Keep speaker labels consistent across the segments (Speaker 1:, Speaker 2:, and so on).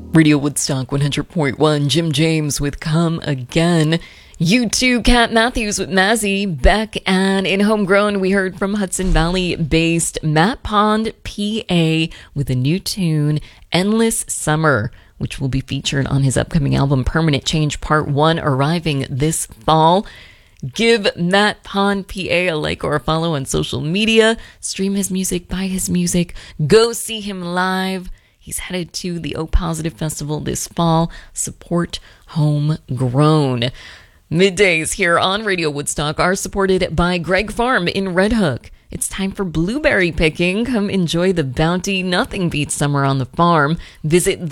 Speaker 1: Radio Woodstock 100.1, Jim James with Come Again. U2, Cat Matthews with Mazzy, Beck, and in Homegrown, we heard from Hudson Valley-based Matt Pond, PA, with a new tune, Endless Summer, which will be featured on his upcoming album, Permanent Change Part 1, arriving this fall. Give Matt Pond, PA, a like or a follow on social media. Stream his music, buy his music, go see him live. He's headed to the O Positive Festival this fall. Support Homegrown. Middays here on Radio Woodstock are supported by Greg Farm in Red Hook. It's time for blueberry picking. Come enjoy the bounty. Nothing beats summer on the farm. Visit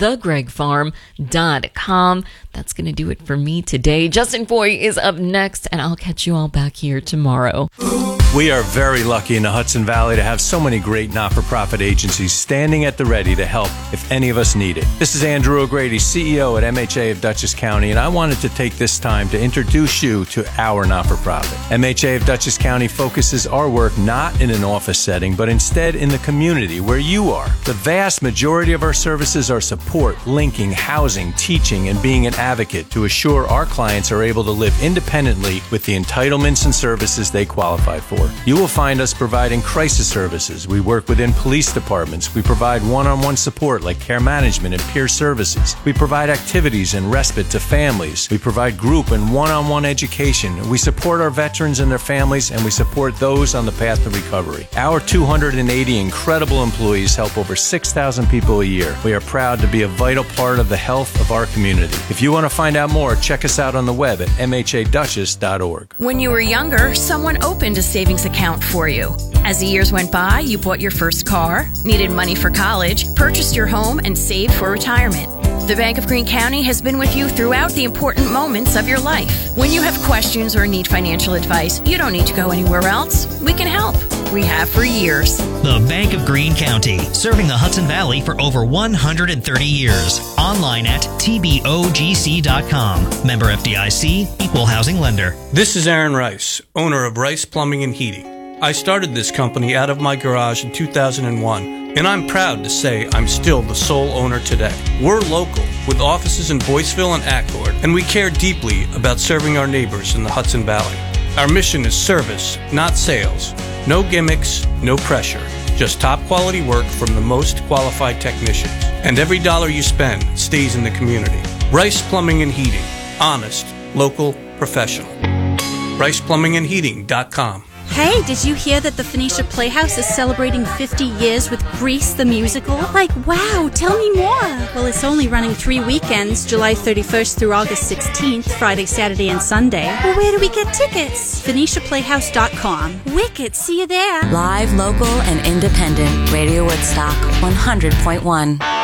Speaker 1: thegregfarm.com. That's going to do it for me today. Justin Foy is up next, and I'll catch you all back here tomorrow.
Speaker 2: We are very lucky in the Hudson Valley to have so many great not-for-profit agencies standing at the ready to help if any of us need it. This is Andrew O'Grady, CEO at MHA of Dutchess County, and I wanted to take this time to introduce you to our not-for-profit. MHA of Dutchess County focuses our work not in an office setting, but instead in the community where you are. The vast majority of our services are support, linking, housing, teaching, and being an advocate to assure our clients are able to live independently with the entitlements and services they qualify for. You will find us providing crisis services. We work within police departments. We provide one-on-one support like care management and peer services. We provide activities and respite to families. We provide group and one-on-one education. We support our veterans and their families, and we support those on the path to recovery. Our 280 incredible employees help over 6,000 people a year. We are proud to be a vital part of the health of our community. If you want to find out more, check us out on the web at mhadutchess.org.
Speaker 3: When you were younger, someone opened a savings account for you. As the years went by, you bought your first car, needed money for college, purchased your home, and saved for retirement. The Bank of Greene County has been with you throughout the important moments of your life. When you have questions or need financial advice, you don't need to go anywhere else. We can help. We have for years.
Speaker 4: The Bank of Greene County, serving the Hudson Valley for over 130 years. Online at tbogc.com. Member FDIC, Equal Housing Lender.
Speaker 5: This is Aaron Rice, owner of Rice Plumbing and Heating. I started this company out of my garage in 2001, and I'm proud to say I'm still the sole owner today. We're local, with offices in Boyceville and Accord, and we care deeply about serving our neighbors in the Hudson Valley. Our mission is service, not sales. No gimmicks, no pressure. Just top quality work from the most qualified technicians. And every dollar you spend stays in the community. Rice Plumbing and Heating. Honest, local, professional. RicePlumbingandHeating.com.
Speaker 6: Hey, did you hear that the Phoenicia Playhouse is celebrating 50 years with Grease the Musical? Like, wow, tell me more. Well, it's only running 3 weekends, July 31st through August 16th, Friday, Saturday, and Sunday. Well, where do we get tickets? PhoeniciaPlayhouse.com. Wicked, see you there.
Speaker 7: Live, local, and independent. Radio Woodstock 100.1.